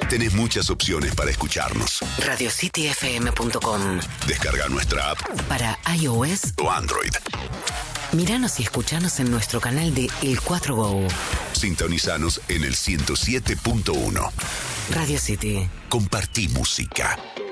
Tenés muchas opciones para escucharnos. RadioCityFM.com. Descarga nuestra app para iOS o Android. Míranos y escuchanos en nuestro canal de El 4Go. Sintonizanos en el 107.1. Radio City. Compartí música.